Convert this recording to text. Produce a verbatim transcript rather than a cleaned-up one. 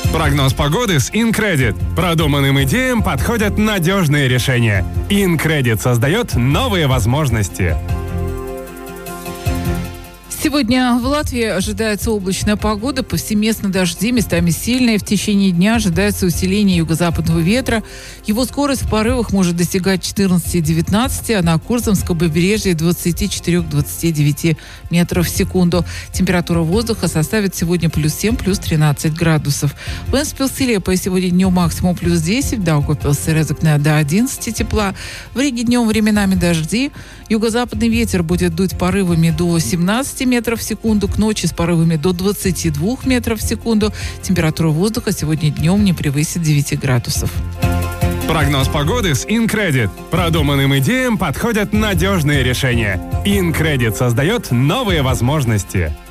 Прогноз погоды с InCredit. Продуманным идеям подходят надежные решения. InCredit создает новые возможности. Сегодня в Латвии ожидается облачная погода, повсеместно дожди, местами сильные. В течение дня ожидается усиление юго-западного ветра. Его скорость в порывах может достигать четырнадцати-девятнадцати, а на Курзамском побережье двадцати четырёх - двадцати девяти метров в секунду. Температура воздуха составит сегодня плюс семь, плюс тринадцать градусов. В Энспилс-Лепое сегодня днем максимум плюс десять, Даугавпилс и Резекне до одиннадцати тепла. В Риге днем временами дожди. Юго-западный ветер будет дуть порывами до семнадцати метров в секунду, к ночи с порывами до двадцати двух метров в секунду. Температура воздуха сегодня днем не превысит девяти градусов. Прогноз погоды с InCredit. Продуманным идеям подходят надежные решения. InCredit создает новые возможности.